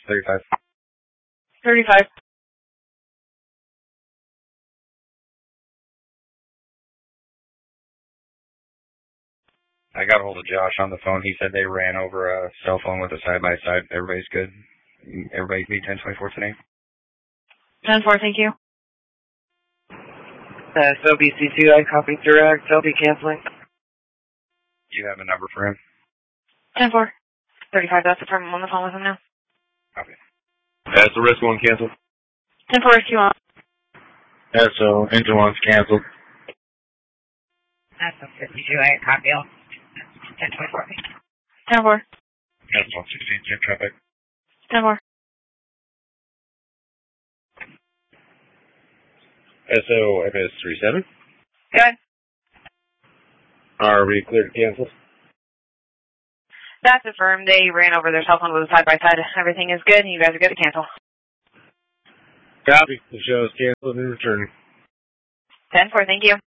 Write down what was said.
35. 35. I got a hold of Josh on the phone. He said they ran over a cell phone with a side-by-side. Everybody's good. Everybody be 1024 today. 10-4, thank you. SLBC2, I copy direct. I'll be canceling. You have a number for him? 10-4. 35, that's the firm. I'm on the phone with him now. Okay. So risk 1 canceled. 10-4, rescue on. So engine 1's canceled. SL52, I copy all. 1024. 10-4. 116, check traffic. 10-4. SOFS37. Good. Are we cleared to cancel? That's the firm. They ran over their cell phone with a side-by-side. Everything is good, and you guys are good to cancel. Copy. The show is canceled and returning. 10-4, thank you.